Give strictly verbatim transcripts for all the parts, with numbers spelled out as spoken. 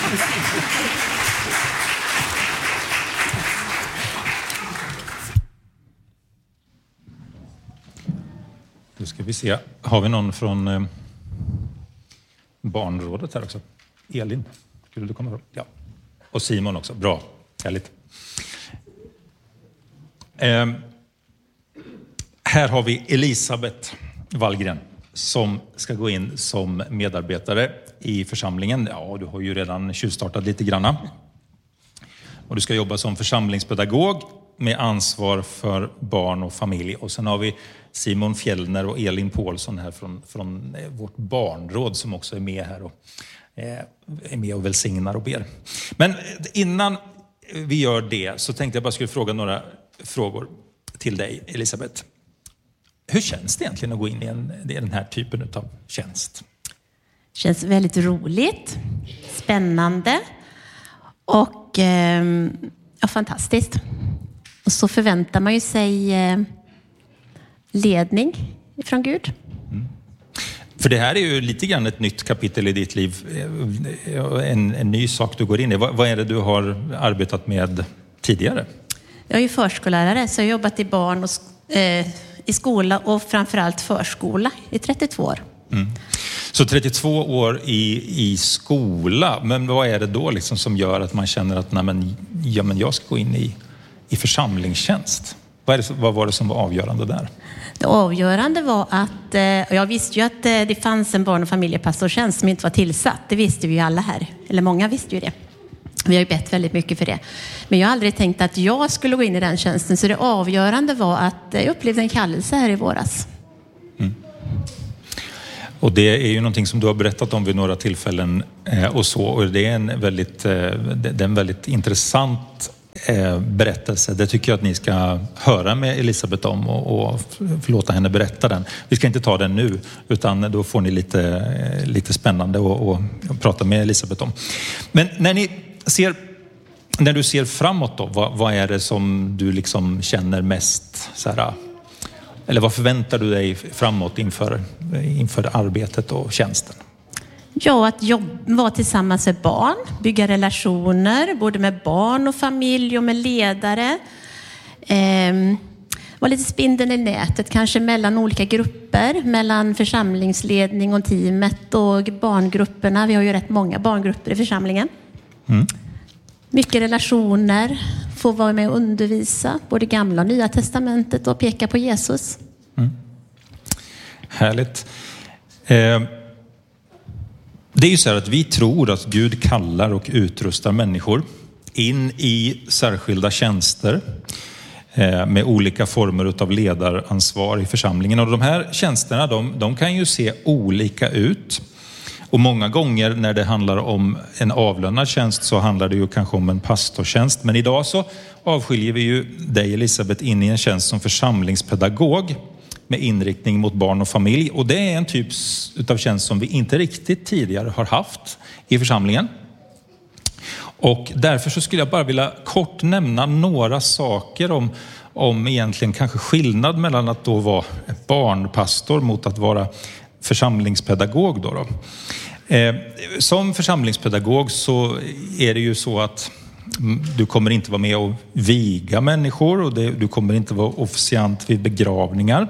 Då ska vi se. Har vi någon från eh, barnrådet här också? Elin, skulle du komma fram? Ja. Och Simon också. Bra. Härligt. Eh, här har vi Elisabeth Wallgren som ska gå in som medarbetare i församlingen. Ja, du har ju redan tjuvstartat lite granna. Och du ska jobba som församlingspedagog med ansvar för barn och familj. Och sen har vi Simon Fjellner och Elin Paulsson här från, från vårt barnråd som också är med här och eh, är med och välsignar och ber. Men innan vi gör det så tänkte jag bara skulle fråga några frågor till dig, Elisabeth. Hur känns det egentligen att gå in i, en, i den här typen av tjänst? Känns väldigt roligt, spännande och eh, ja, fantastiskt. Och så förväntar man ju sig eh, ledning från Gud. Mm. För det här är ju lite grann ett nytt kapitel i ditt liv. En, en ny sak du går in i. Vad, vad är det du har arbetat med tidigare? Jag är ju förskollärare så jag har jobbat i barn och eh, i skola och framförallt förskola i trettiotvå år. Mm. Så trettiotvå år i, i skola. Men vad är det då liksom som gör att man känner att nej, men, ja, men jag ska gå in i, i församlingstjänst? Vad, är det, vad var det som var avgörande där? Det avgörande var att, eh, jag visste ju att eh, det fanns en barn- och familjepastortjänst som inte var tillsatt. Det visste vi ju alla här. Eller många visste ju det. Vi har ju bett väldigt mycket för det. Men jag har aldrig tänkt att jag skulle gå in i den tjänsten. Så det avgörande var att jag upplevde en kallelse här i våras. Mm. Och det är ju någonting som du har berättat om vid några tillfällen eh, och så. Och det är en väldigt, eh, det är en väldigt intressant eh, berättelse. Det tycker jag att ni ska höra med Elisabeth om och, och låta henne berätta den. Vi ska inte ta den nu utan då får ni lite, eh, lite spännande och, och prata med Elisabeth om. Men när ni ser, när du ser framåt då, vad, vad är det som du liksom känner mest så här, eller vad förväntar du dig framåt inför, inför arbetet och tjänsten? Ja, att jobba, vara tillsammans med barn, bygga relationer både med barn och familj och med ledare. Eh, vara lite spindeln i nätet, kanske mellan olika grupper, mellan församlingsledning och teamet och barngrupperna. Vi har ju rätt många barngrupper i församlingen. Mm. Mycket relationer, få vara med och undervisa både gamla och nya testamentet och peka på Jesus. Mm. Härligt. Eh, det är ju så här att vi tror att Gud kallar och utrustar människor in i särskilda tjänster eh, med olika former av ledaransvar i församlingen. Och de här tjänsterna de, de kan ju se olika ut. Och många gånger när det handlar om en avlönad tjänst så handlar det ju kanske om en pastortjänst. Men idag så avskiljer vi ju dig, Elisabeth, in i en tjänst som församlingspedagog med inriktning mot barn och familj. Och det är en typ av tjänst som vi inte riktigt tidigare har haft i församlingen. Och därför så skulle jag bara vilja kort nämna några saker om, om egentligen kanske skillnad mellan att då vara barnpastor mot att vara församlingspedagog då då. Eh, som församlingspedagog så är det ju så att du kommer inte vara med och viga människor och det, du kommer inte vara officiant vid begravningar.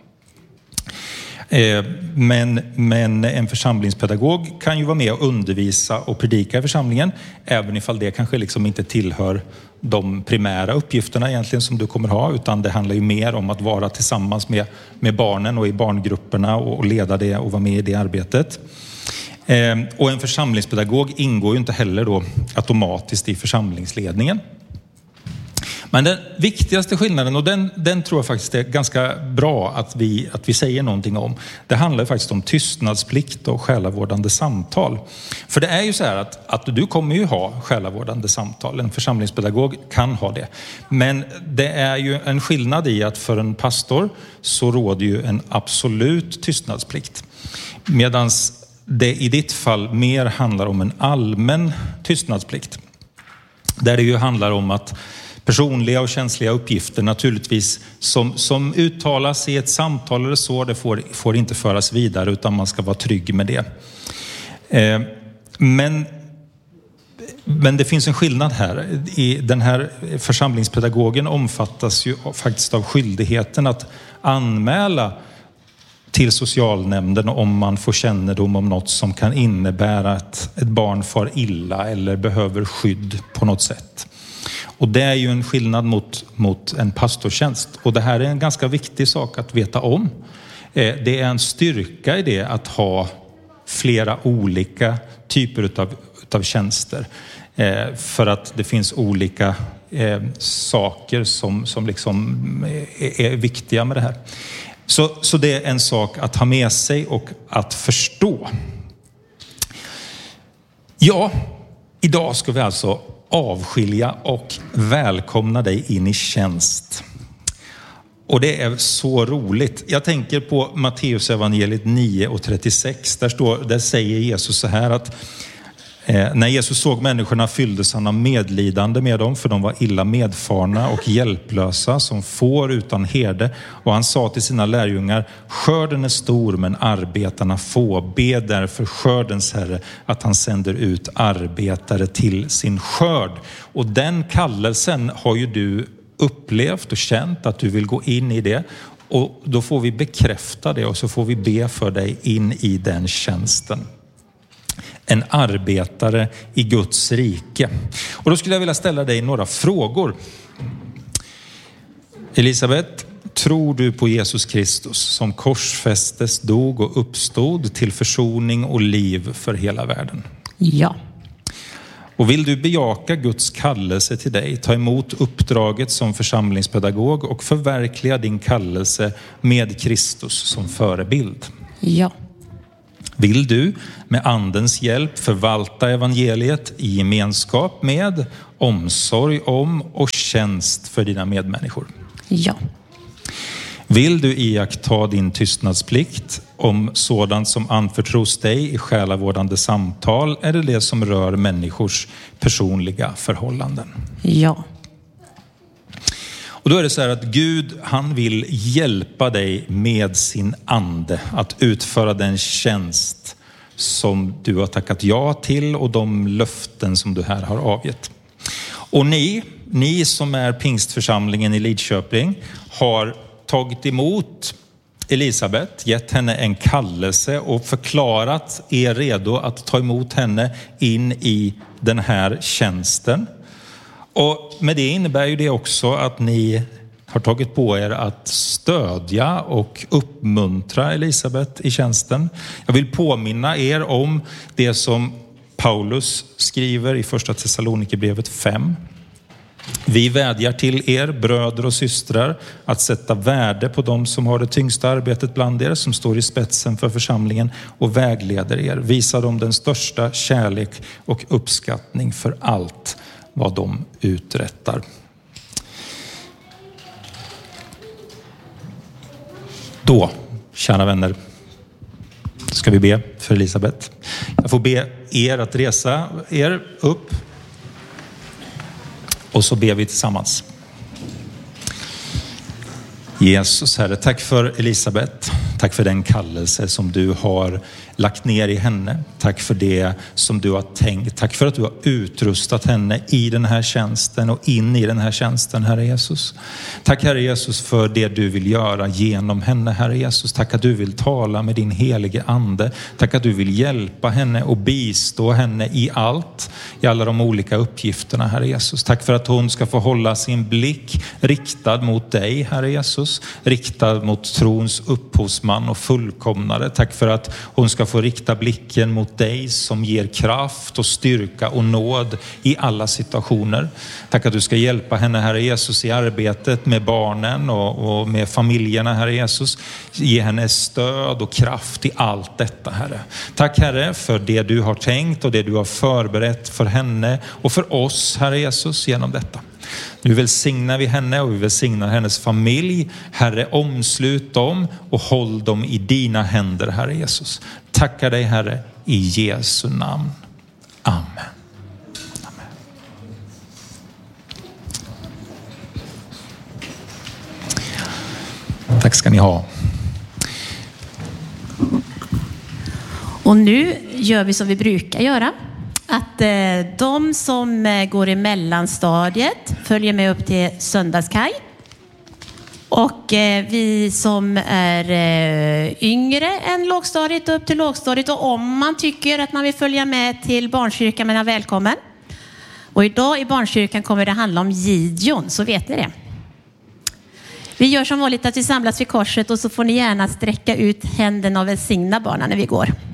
Eh, men, men en församlingspedagog kan ju vara med och undervisa och predika i församlingen även ifall det kanske liksom inte tillhör de primära uppgifterna egentligen som du kommer ha, utan det handlar ju mer om att vara tillsammans med, med barnen och i barngrupperna och, och leda det och vara med i det arbetet. Eh, och en församlingspedagog ingår ju inte heller då automatiskt i församlingsledningen. Men den viktigaste skillnaden, och den, den tror jag faktiskt är ganska bra att vi, att vi säger någonting om. Det handlar faktiskt om tystnadsplikt och själavårdande samtal. För det är ju så här att, att du kommer ju ha själavårdande samtal. En församlingspedagog kan ha det. Men det är ju en skillnad i att för en pastor så råder ju en absolut tystnadsplikt. Medan det i ditt fall mer handlar om en allmän tystnadsplikt. Där det ju handlar om att personliga och känsliga uppgifter naturligtvis som, som uttalas i ett samtal eller så, det får, får inte föras vidare utan man ska vara trygg med det. Eh, men Men det finns en skillnad här. I den här församlingspedagogen omfattas ju faktiskt av skyldigheten att anmäla till socialnämnden om man får kännedom om något som kan innebära att ett barn far illa eller behöver skydd på något sätt. Och det är ju en skillnad mot, mot en pastortjänst. Och det här är en ganska viktig sak att veta om. Det är en styrka i det att ha flera olika typer utav, utav tjänster. För att det finns olika saker som, som liksom är, är viktiga med det här. Så, så det är en sak att ha med sig och att förstå. Ja, idag ska vi alltså avskilja och välkomna dig in i tjänst. Och det är så roligt. Jag tänker på Matteus evangeliet nio och trettiosex. Där, står, där säger Jesus så här att eh, när Jesus såg människorna fylldes han av medlidande med dem, för de var illa medfarna och hjälplösa som får utan herde. Och han sa till sina lärjungar: skörden är stor men arbetarna få. Be därför skördens herre att han sänder ut arbetare till sin skörd. Och den kallelsen har ju du upplevt och känt att du vill gå in i det, och då får vi bekräfta det och så får vi be för dig in i den tjänsten. En arbetare i Guds rike. Och då skulle jag vilja ställa dig några frågor. Elisabeth, tror du på Jesus Kristus som korsfästes, dog och uppstod till försoning och liv för hela världen? Ja. Och vill du bejaka Guds kallelse till dig, ta emot uppdraget som församlingspedagog och förverkliga din kallelse med Kristus som förebild? Ja. Vill du med andens hjälp förvalta evangeliet i gemenskap med, omsorg om och tjänst för dina medmänniskor? Ja. Vill du iaktta din tystnadsplikt om sådant som anförtros dig i själavårdande samtal eller det som rör människors personliga förhållanden? Ja. Och då är det så här att Gud, han vill hjälpa dig med sin ande att utföra den tjänst som du har tackat ja till och de löften som du här har avgett. Och ni, ni som är pingstförsamlingen i Lidköping har tagit emot Elisabeth, gett henne en kallelse och förklarat er redo att ta emot henne in i den här tjänsten. Och med det innebär ju det också att ni har tagit på er att stödja och uppmuntra Elisabeth i tjänsten. Jag vill påminna er om det som Paulus skriver i första Thessalonikerbrevet fem. Vi vädjar till er, bröder och systrar, att sätta värde på dem som har det tyngsta arbetet bland er, som står i spetsen för församlingen och vägleder er. Visa dem den största kärlek och uppskattning för allt vad de uträttar. Då, kära vänner, ska vi be för Elisabeth. Jag får be er att resa er upp. Och så ber vi tillsammans. Jesus, Herre, tack för Elisabeth. Tack för den kallelse som du har lagt ner i henne. Tack för det som du har tänkt. Tack för att du har utrustat henne i den här tjänsten och in i den här tjänsten, Herre Jesus. Tack, Herre Jesus, för det du vill göra genom henne, Herre Jesus. Tack att du vill tala med din helige ande. Tack att du vill hjälpa henne och bistå henne i allt, i alla de olika uppgifterna, Herre Jesus. Tack för att hon ska få hålla sin blick riktad mot dig, Herre Jesus. Riktad mot trons upphovsman och fullkomnare. Tack för att hon ska få rikta blicken mot dig som ger kraft och styrka och nåd i alla situationer. Tack att du ska hjälpa henne, Herre Jesus, i arbetet med barnen och, och med familjerna, Herre Jesus. Ge henne stöd och kraft i allt detta, Herre. Tack, Herre, för det du har tänkt och det du har förberett för henne och för oss, Herre Jesus, genom detta. Nu välsignar vi henne och vi välsignar hennes familj. Herre, omslut dem och håll dem i dina händer, Herre Jesus. Tackar dig, Herre, i Jesu namn. Amen. Amen. Tack ska ni ha. Och nu gör vi som vi brukar göra. att eh, de som eh, går i mellanstadiet följer med upp till söndagskaj. Och eh, vi som är eh, yngre än lågstadiet upp till lågstadiet, och om man tycker att man vill följa med till barnkyrkan, men är välkommen. Och idag i barnkyrkan kommer det handla om Gideon, så vet ni det. Vi gör som vanligt att vi samlas vid korset, och så får ni gärna sträcka ut händerna och välsigna barnen när vi går.